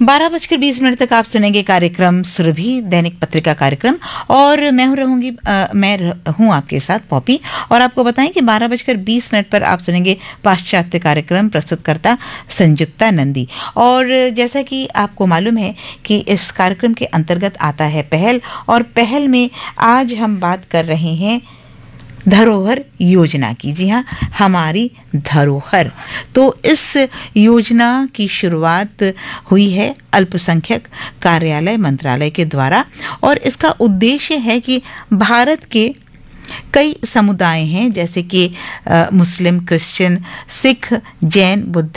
12:20 तक आप सुनेंगे कार्यक्रम सुरभि दैनिक पत्रिका कार्यक्रम और मैं हूं आपके साथ पॉपी। और आपको बताएं कि 12:20 पर आप सुनेंगे पाश्चात्य कार्यक्रम, प्रस्तुतकर्ता संयुक्ता नंदी। और जैसा कि आपको मालूम है कि इस कार्यक्रम के अंतर्गत आता है पहल, और पहल में आज हम बात कर रहे हैं धरोहर योजना की। जी हाँ, हमारी धरोहर। तो इस योजना की शुरुआत हुई है अल्पसंख्यक कार्यालय मंत्रालय के द्वारा, और इसका उद्देश्य है कि भारत के कई समुदाय हैं, जैसे कि मुस्लिम, क्रिश्चियन, सिख, जैन, बुद्ध